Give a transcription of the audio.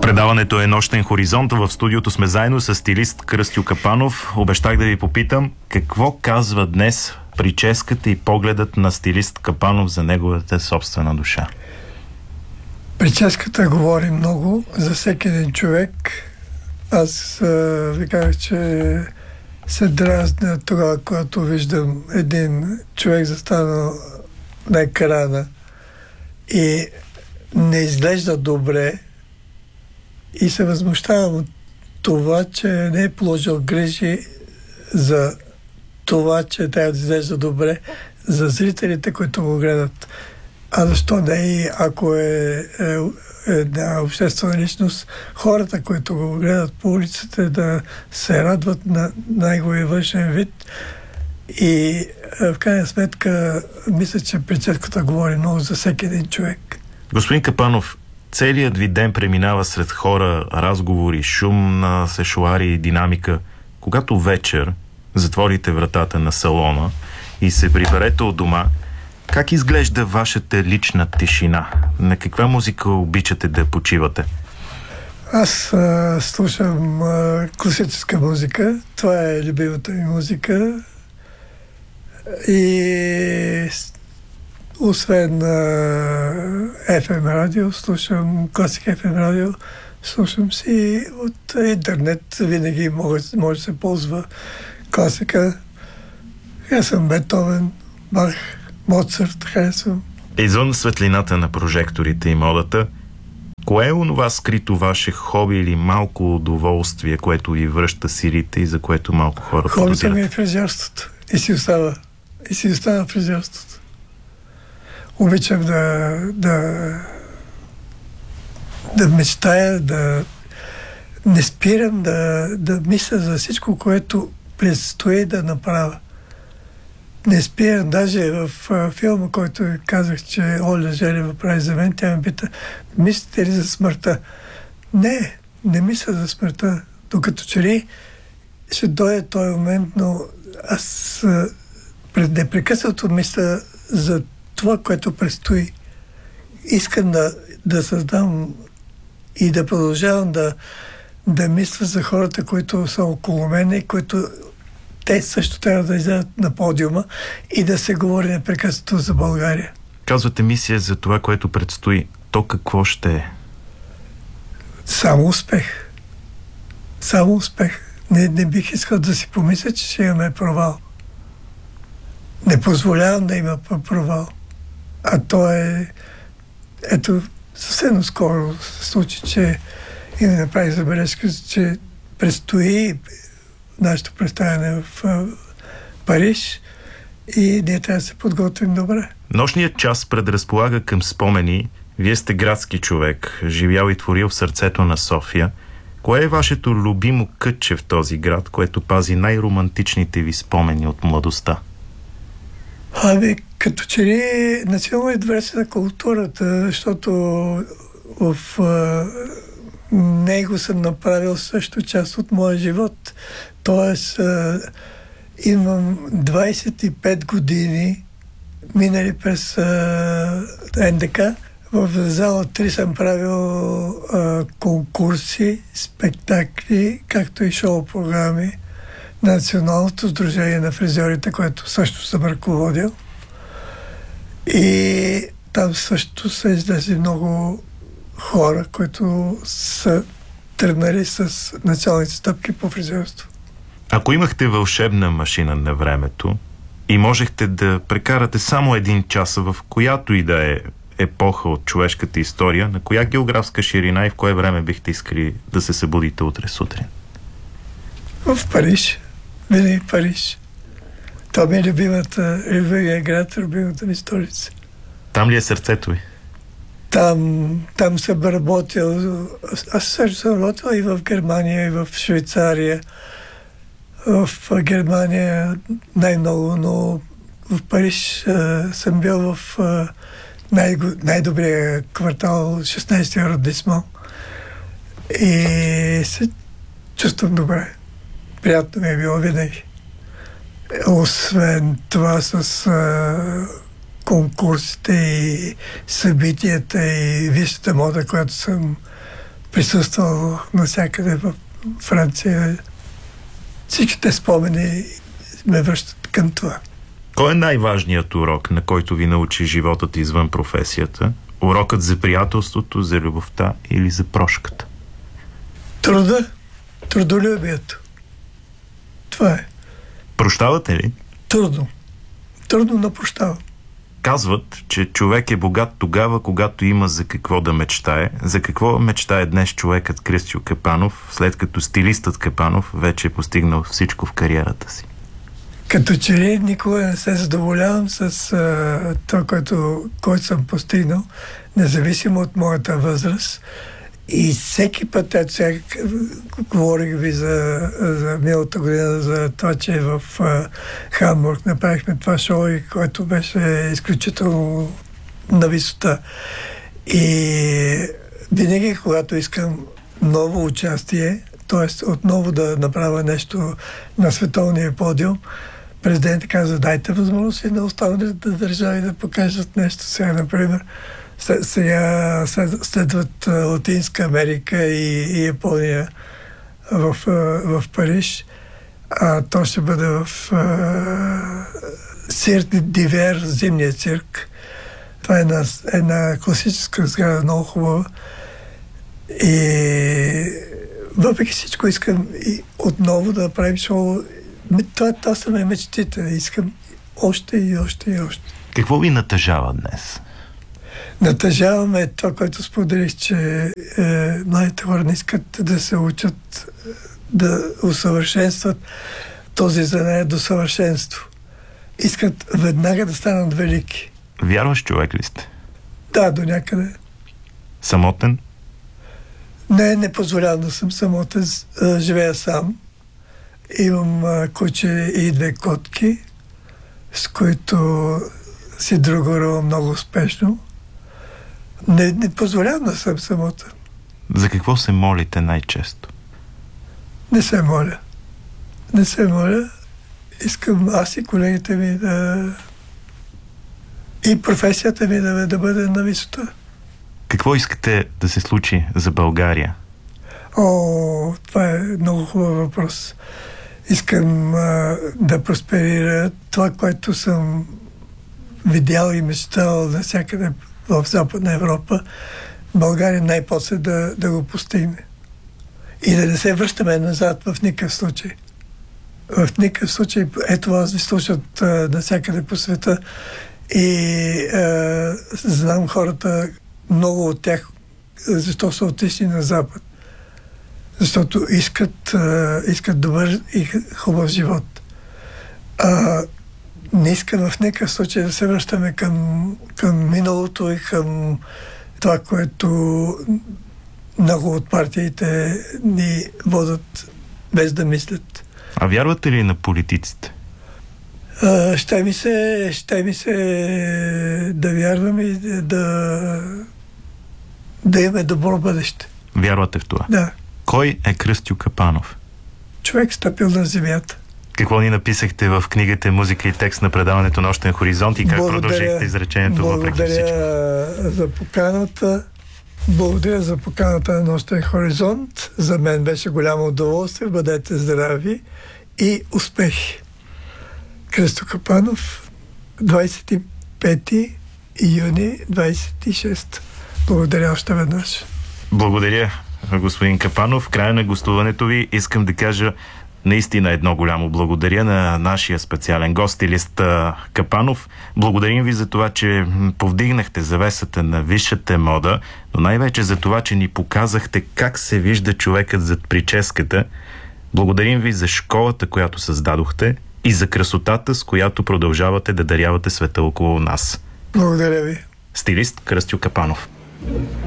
Предаването е Нощен хоризонт. В студиото сме заедно с стилист Кръстю Капанов. Обещах да ви попитам какво казва днес прическата и погледът на стилист Капанов за неговата собствена душа. Прическата говори много за всеки един човек. Аз ви казах, че се дразня тогава, когато виждам един човек застанал на екрана и не изглежда добре и се възмущавам от това, че не е положил грижи за това, че трябва да изглежда добре за зрителите, които го гледат. А защо не и ако е една обществена личност, хората, които го гледат по улицата, да се радват на неговия външен вид. И в крайна сметка мисля, че прическата говори много за всеки един човек. Господин Капанов, целият ви ден преминава сред хора, разговори, шум на сешоари и динамика. Когато вечер затворите вратата на салона и се приберете от дома, как изглежда вашата лична тишина? На каква музика обичате да почивате? Аз слушам класическа музика. Това е любимата ми музика. И освен FM радио, слушам класик FM радио, слушам си от интернет. Винаги може да се ползва класика. Харесвам Бетовен, Бах, Моцарт, харесвам. Извън светлината на прожекторите и модата, кое е онова скрито ваше хоби или малко удоволствие, което ви връща силите и за което малко хора подозират? Хобито ми е фризерството. И си остава фризерството. Обичам да мечтая, да не спирам да мисля за всичко, което предстои да направя. Не спирам. Даже в филма, който казах, че Оля Желева прави за мен, тя ме пита: мислите ли за смъртта? Не мисля за смъртта. Докато че ли ще дойде този момент, но аз непрекъснато мисля за това, което предстои. Искам да създам и да продължавам да мисля за хората, които са около мен и които те също трябва да излязат на подиума и да се говори непрекъснато за България. Казвате мисия за това, което предстои. То какво ще е? Само успех. Само успех. Не бих искал да си помисля, че ще имаме провал. Не позволявам да има провал. А то е... Ето, съвсем скоро се случи, че и ми направи забележка, че предстои нашето представяне в Париж и ние трябва да се подготвим добре. Нощният час предразполага към спомени. Вие сте градски човек, живял и творил в сърцето на София. Кое е вашето любимо кътче в този град, което пази най-романтичните ви спомени от младостта? Като че ли Националният дворец на културата, защото в него съм направил също част от моя живот. Тоест, имам 25 години минали през НДК. В зала 3 съм правил конкурси, спектакли, както и шоу-програми на Националното сдружение на фризьорите, което също съм ръководил. И там също са излезли много хора, които са тръгнали с началните стъпки по фризьорство. Ако имахте вълшебна машина на времето и можехте да прекарате само един час в която и да е епоха от човешката история, на коя географска ширина и в кое време бихте искали да се събудите утре сутрин? В Париж. Винаги Париж. Това ми е любимия град, любимата ми столица. Там ли е сърцето ви? Там съм работил. Аз също съм работил и в Германия, и в Швейцария. В Германия най-много, но в Париж съм бил в най-добрия квартал, 16-ти аррondissement. И се чувствам добре. Приятно ми е било винаги. Освен това с конкурсите и събитията и висшата мода, която съм присъствал навсякъде в Франция. Всичките спомени ме връщат към това. Кой е най-важният урок, на който ви научи животът извън професията? Урокът за приятелството, за любовта или за прошката? Труда, трудолюбието. Това е. Прощавате ли? Трудно. Трудно да прощавам. Казват, че човек е богат тогава, когато има за какво да мечтае. За какво мечтае днес човекът Кръстю Капанов, след като стилистът Капанов вече е постигнал всичко в кариерата си? Като че ли никога не се задоволявам с това, което съм постигнал, независимо от моята възраст. И всеки път, говорих ви за миналата година, за това, че в Хамбург направихме това шоу, което беше изключително на висота. И винаги, когато искам ново участие, т.е. отново да направя нещо на световния подиум, президентът каза: дайте възможност и на останалите държави да покажат нещо. Сега, например, сега следват Латинска Америка и Япония в Париж. То ще бъде в Цирк Дивер, зимния цирк. Това е една класическа сграда, много хубава. И въпреки всичко искам и отново да правим шоу. Това са ме мечтите. Искам още и още и още. Какво ви натъжава днес? Натъжаваме това, което споделих, че младите хора не искат да се учат, да усъвършенстват този занаяк до съвършенство. Искат веднага да станат велики. Вярваш човек ли сте? Да, до някъде. Самотен? Не позволявам да съм самотен. Живея сам. Имам куче и 2 котки, с които си другорувам много успешно. Не позволявам да съм самотен. За какво се молите най-често? Не се моля. Не се моля. Искам аз и колегите ми и професията ми да бъде на висота. Какво искате да се случи за България? Това е много хубав въпрос. Искам да просперира това, което съм видял и мечтал навсякъде в Западна Европа, България най-после да го постигне. И да не се връщаме назад в никакъв случай. В никакъв случай, ето аз ви слушат навсякъде по света и знам хората, много от тях, защо са отишли на Запад. Защото искат добър и хубав живот. Не искам в никакъв случай да се връщаме към миналото и към това, което много от партиите ни водят без да мислят. А вярвате ли на политиците? Ще ми се да вярвам и да имаме добро бъдеще. Вярвате в това? Да. Кой е Кръстю Капанов? Човек стъпил на земята. Какво ни написахте в книгата "Музика и текст" на предаването "Нощен хоризонт" и как продължихте изречението въпреки всичко? Благодаря за поканата на "Нощен хоризонт". За мен беше голямо удоволствие. Бъдете здрави и успехи. Кръстю Капанов, 25 юни 26. Благодаря още веднъж. Благодаря, господин Капанов. В края на гостуването ви искам да кажа наистина едно голямо благодаря на нашия специален гост, стилист Капанов. Благодарим ви за това, че повдигнахте завесата на висшата мода, но най-вече за това, че ни показахте как се вижда човекът зад прическата. Благодарим ви за школата, която създадохте, и за красотата, с която продължавате да дарявате света около нас. Благодаря ви. Стилист Кръстю Капанов.